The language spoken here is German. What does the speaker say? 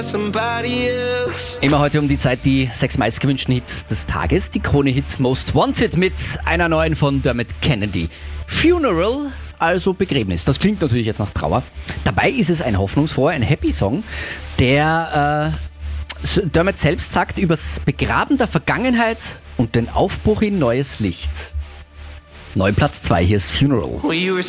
Immer heute um die Zeit die 6 meistgewünschten Hits des Tages. Die Krone-Hit Most Wanted mit einer neuen von Dermot Kennedy. Funeral, also Begräbnis. Das klingt natürlich jetzt nach Trauer. Dabei ist es ein hoffnungsfroher, ein Happy Song, der Dermot selbst sagt übers Begraben der Vergangenheit und den Aufbruch in neues Licht. Neu Platz 2, hier ist Funeral.